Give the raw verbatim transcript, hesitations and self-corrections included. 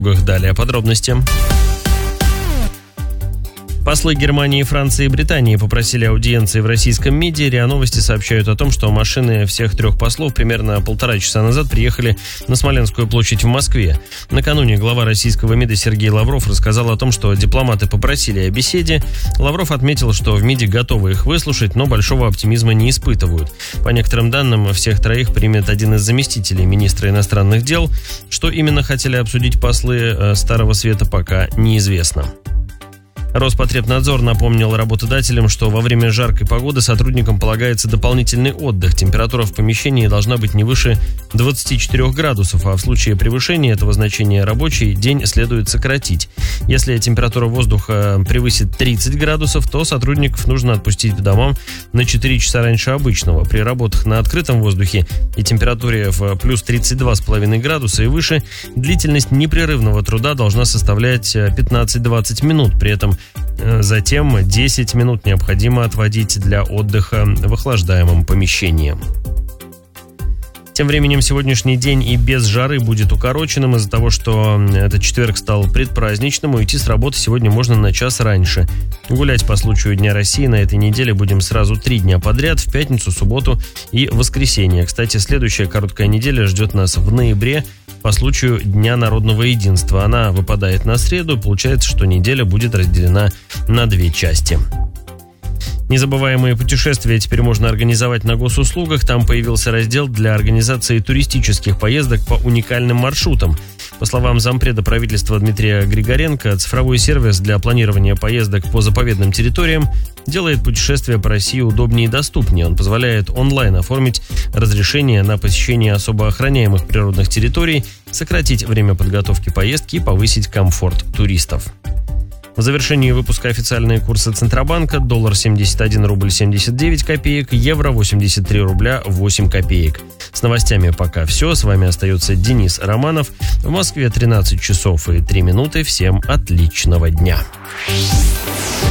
Далее подробности. Послы Германии, Франции и Британии попросили аудиенции в российском МИДе. РИА Новости сообщают о том, что машины всех трех послов примерно полтора часа назад приехали на Смоленскую площадь в Москве. Накануне глава российского МИДа Сергей Лавров рассказал о том, что дипломаты попросили о беседе. Лавров отметил, что в МИДе готовы их выслушать, но большого оптимизма не испытывают. По некоторым данным, всех троих примет один из заместителей министра иностранных дел. Что именно хотели обсудить послы Старого Света, пока неизвестно. Роспотребнадзор напомнил работодателям, что во время жаркой погоды сотрудникам полагается дополнительный отдых. Температура в помещении должна быть не выше двадцати четырёх градусов, а в случае превышения этого значения рабочий день следует сократить. Если температура воздуха превысит тридцать градусов, то сотрудников нужно отпустить по домам на четыре часа раньше обычного. При работах на открытом воздухе и температуре в плюс тридцать два и пять градуса и выше длительность непрерывного труда должна составлять пятнадцать-двадцать минут. При этом затем десять минут необходимо отводить для отдыха в охлаждаемом помещении. Тем временем сегодняшний день и без жары будет укороченным из-за того, что этот четверг стал предпраздничным. Уйти с работы сегодня можно на час раньше. Гулять по случаю Дня России на этой неделе будем сразу три дня подряд: в пятницу, субботу и воскресенье. Кстати, следующая короткая неделя ждет нас в ноябре по случаю Дня народного единства. Она выпадает на среду, получается, что неделя будет разделена на две части. Незабываемые путешествия теперь можно организовать на госуслугах. Там появился раздел для организации туристических поездок по уникальным маршрутам. По словам зампреда правительства Дмитрия Григоренко, цифровой сервис для планирования поездок по заповедным территориям делает путешествия по России удобнее и доступнее. Он позволяет онлайн оформить разрешение на посещение особо охраняемых природных территорий, сократить время подготовки поездки и повысить комфорт туристов. В завершении выпуска официальные курсы Центробанка: доллар семьдесят один рубль семьдесят девять копеек, евро восемьдесят три рубля восемь копеек. С новостями пока все. С вами остается Денис Романов. В Москве тринадцать часов и три минуты. Всем отличного дня.